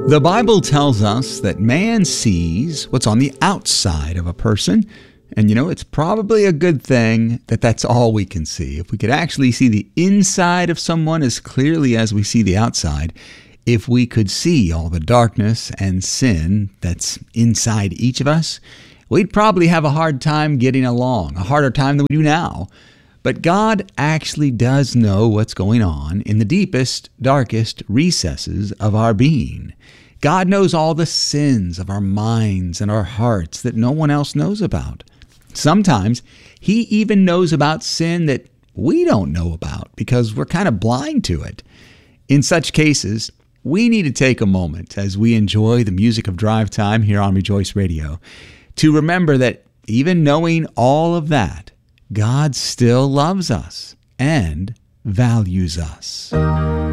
The Bible tells us that man sees what's on the outside of a person. And it's probably a good thing that that's all we can see. If we could actually see the inside of someone as clearly as we see the outside, if we could see all the darkness and sin that's inside each of us, we'd probably have a hard time getting along, a harder time than we do now. But God actually does know what's going on in the deepest, darkest recesses of our being. God knows all the sins of our minds and our hearts that no one else knows about. Sometimes He even knows about sin that we don't know about because we're kind of blind to it. In such cases, we need to take a moment as we enjoy the music of Drive Time here on Rejoice Radio to remember that even knowing all of that, God still loves us and values us.